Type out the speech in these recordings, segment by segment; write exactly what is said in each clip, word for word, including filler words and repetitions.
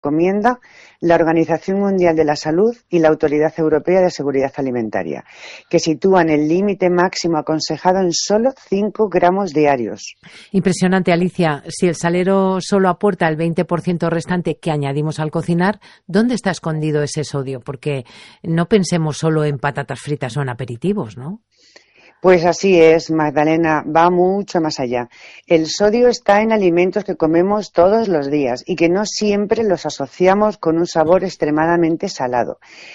recomienda la Organización Mundial de la Salud y la Autoridad Europea de Seguridad Alimentaria, que sitúan el límite máximo aconsejado en solo cinco gramos diarios. Impresionante, Alicia. Si el salero solo aporta el veinte por ciento restante que añadimos al cocinar, ¿dónde está escondido ese sodio? Porque no pensemos solo en patatas fritas o en aperitivos, ¿no? Pues así es, Magdalena, va mucho más allá. El sodio está en alimentos que comemos todos los días y que no siempre los asociamos con un sabor extremadamente salado.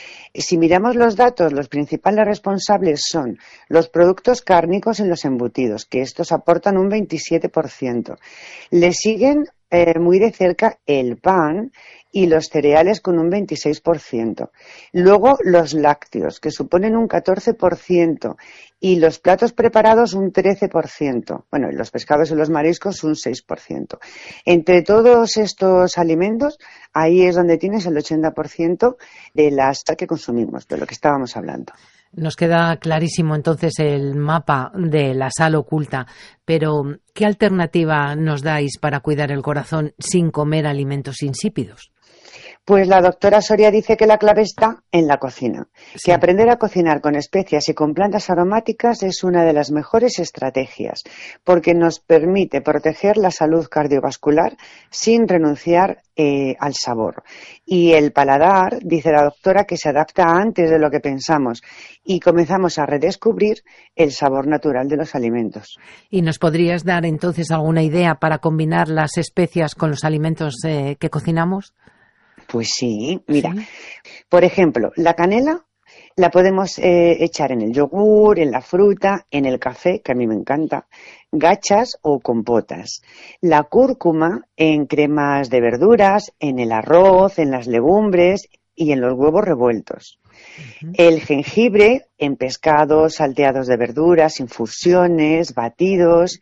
Si miramos los datos, los principales responsables son los productos cárnicos en los embutidos, que estos aportan un veintisiete por ciento. Le siguen eh, muy de cerca el pan y los cereales con un veintiséis por ciento. Luego los lácteos, que suponen un catorce por ciento, y los platos preparados un trece por ciento. Bueno, y los pescados y los mariscos un seis por ciento. Entre todos estos alimentos, ahí es donde tienes el ochenta por ciento de la sal que consumimos, de lo que estábamos hablando. Nos queda clarísimo entonces el mapa de la sal oculta, pero ¿qué alternativa nos dais para cuidar el corazón sin comer alimentos insípidos? Pues la doctora Soria dice que la clave está en la cocina, sí. Que aprender a cocinar con especias y con plantas aromáticas es una de las mejores estrategias, porque nos permite proteger la salud cardiovascular sin renunciar eh, al sabor. Y el paladar, dice la doctora, que se adapta antes de lo que pensamos y comenzamos a redescubrir el sabor natural de los alimentos. ¿Y nos podrías dar entonces alguna idea para combinar las especias con los alimentos eh, que cocinamos? Pues sí, mira, ¿Sí? Por ejemplo, la canela la podemos eh, echar en el yogur, en la fruta, en el café, que a mí me encanta, gachas o compotas. La cúrcuma en cremas de verduras, en el arroz, en las legumbres y en los huevos revueltos. Uh-huh. El jengibre en pescados, salteados de verduras, infusiones, batidos.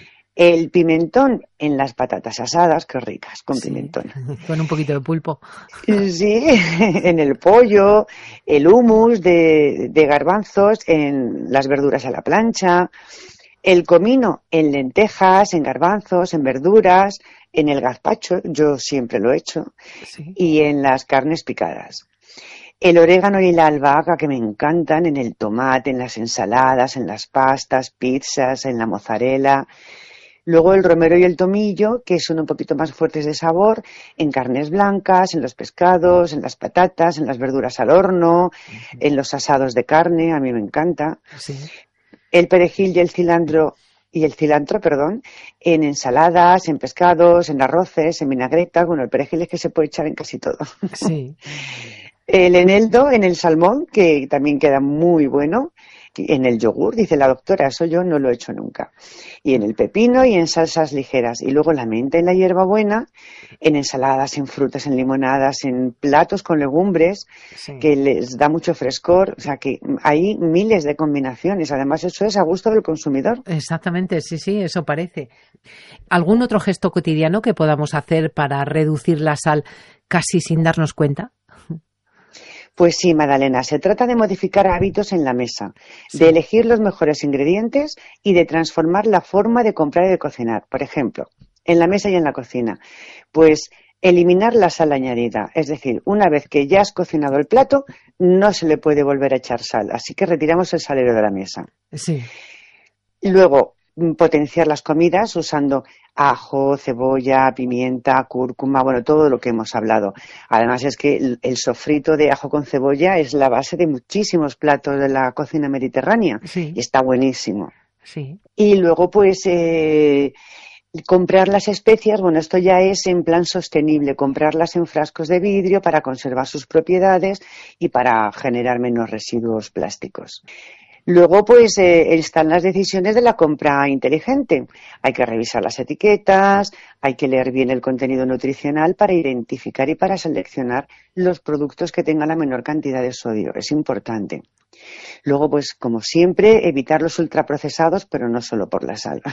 El pimentón en las patatas asadas, qué ricas, con sí, pimentón. Con un poquito de pulpo. Sí, en el pollo, el hummus de, de garbanzos, en las verduras a la plancha, el comino en lentejas, en garbanzos, en verduras, en el gazpacho, yo siempre lo he hecho, sí. Y en las carnes picadas. El orégano y la albahaca que me encantan en el tomate, en las ensaladas, en las pastas, pizzas, en la mozzarella. Luego el romero y el tomillo, que son un poquito más fuertes de sabor, en carnes blancas, en los pescados, en las patatas, en las verduras al horno, uh-huh. En los asados de carne, a mí me encanta. Sí. El perejil y el cilantro, y el cilantro, perdón, en ensaladas, en pescados, en arroces, en vinagretas. Bueno, el perejil es que se puede echar en casi todo. Sí. El eneldo en el salmón, que también queda muy bueno. En el yogur, dice la doctora, eso yo no lo he hecho nunca. Y en el pepino y en salsas ligeras. Y luego la menta en la hierbabuena, en ensaladas, en frutas, en limonadas, en platos con legumbres, sí. Que les da mucho frescor. O sea que hay miles de combinaciones. Además, eso es a gusto del consumidor. Exactamente, sí, sí, eso parece. ¿Algún otro gesto cotidiano que podamos hacer para reducir la sal casi sin darnos cuenta? Pues sí, Magdalena, se trata de modificar hábitos en la mesa, sí. De elegir los mejores ingredientes y de transformar la forma de comprar y de cocinar. Por ejemplo, en la mesa y en la cocina, pues eliminar la sal añadida. Es decir, una vez que ya has cocinado el plato, no se le puede volver a echar sal. Así que retiramos el salero de la mesa. Sí. Luego, potenciar las comidas usando ajo, cebolla, pimienta, cúrcuma, bueno, todo lo que hemos hablado. Además es que el, el sofrito de ajo con cebolla es la base de muchísimos platos de la cocina mediterránea. Sí. Y está buenísimo. Sí. Y luego, pues, eh, comprar las especias, bueno, esto ya es en plan sostenible, comprarlas en frascos de vidrio para conservar sus propiedades y para generar menos residuos plásticos. Luego, pues, eh, están las decisiones de la compra inteligente. Hay que revisar las etiquetas, hay que leer bien el contenido nutricional para identificar y para seleccionar los productos que tengan la menor cantidad de sodio. Es importante. Luego, pues, como siempre, evitar los ultraprocesados, pero no solo por la sal.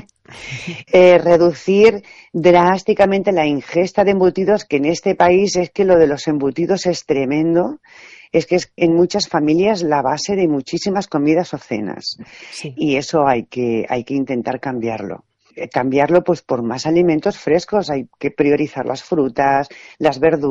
eh, reducir drásticamente la ingesta de embutidos, que en este país es que lo de los embutidos es tremendo. Es que es en muchas familias la base de muchísimas comidas o cenas. Sí. Y eso hay que, hay que intentar cambiarlo. cambiarlo pues por más alimentos frescos. Hay que priorizar las frutas, las verduras.